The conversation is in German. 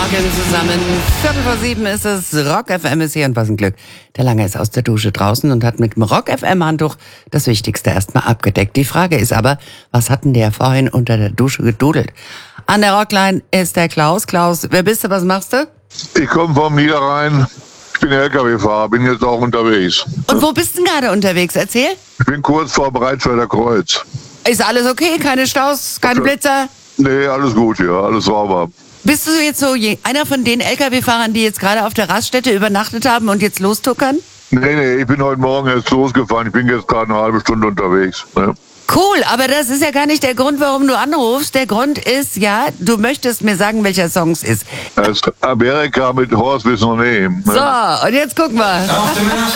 Morgen zusammen. 6:45 ist es. Rock FM ist hier und was ein Glück. Der Lange ist aus der Dusche draußen und hat mit dem Rock FM Handtuch das Wichtigste erstmal abgedeckt. Die Frage ist aber, was hat denn der vorhin unter der Dusche gedudelt? An der Rockline ist der Klaus. Klaus, wer bist du, was machst du? Ich komme vom Niederrhein. Ich bin LKW-Fahrer, bin jetzt auch unterwegs. Und wo bist du denn gerade unterwegs? Erzähl. Ich bin kurz vor Breitfelder Kreuz. Ist alles okay? Keine Staus? Keine Blitzer? Nee, alles gut hier, alles sauber. Bist du jetzt so einer von den LKW-Fahrern, die jetzt gerade auf der Raststätte übernachtet haben und jetzt lostuckern? Nee, ich bin heute Morgen erst losgefahren. Ich bin jetzt gerade eine halbe Stunde unterwegs. Ne? Cool, aber das ist ja gar nicht der Grund, warum du anrufst. Der Grund ist, ja, du möchtest mir sagen, welcher Song es ist. Das ist Amerika mit Horst bis noch nehmen. So, und jetzt guck mal.